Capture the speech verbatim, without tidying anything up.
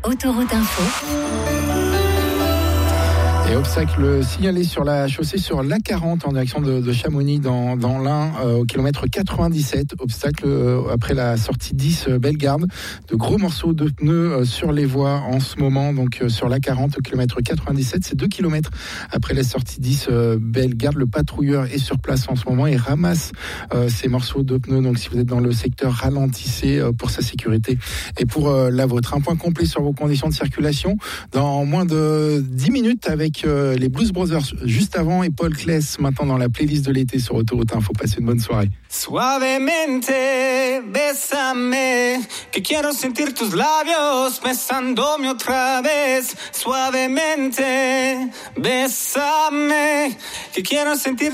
Autoroute Info. Et obstacle signalé sur la chaussée sur l'A quarante en direction de, de Chamonix dans, dans l'Ain euh, au kilomètre quatre-vingt-dix-sept. Obstacle euh, après la sortie dix euh, Bellegarde. De gros morceaux de pneus euh, sur les voies en ce moment. Donc euh, sur l'A quarante au kilomètre quatre-vingt-dix-sept, c'est deux kilomètres après la sortie dix euh, Bellegarde. Le patrouilleur est sur place en ce moment et ramasse euh, ces morceaux de pneus. Donc si vous êtes dans le secteur, ralentissez euh, pour sa sécurité et pour euh, la vôtre. Un point complet sur vos conditions de circulation dans moins de dix minutes avec les Blues Brothers juste avant et Paul Claes maintenant dans la playlist de l'été sur Autoroute Info. Passez une bonne soirée. Suavemente, bésame, que quiero sentir tus labios besándome otra vez. Suavemente, bésame, que quiero sentir